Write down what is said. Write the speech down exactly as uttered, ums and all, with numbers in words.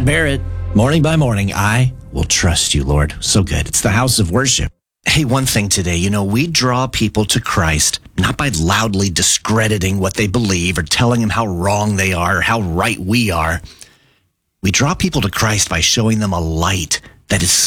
Matt Barrett, morning by morning, I will trust you, Lord. So good. It's the house of worship. Hey, one thing today, you know, we draw people to Christ not by loudly discrediting what they believe or telling them how wrong they are or how right we are. We draw people to Christ by showing them a light that is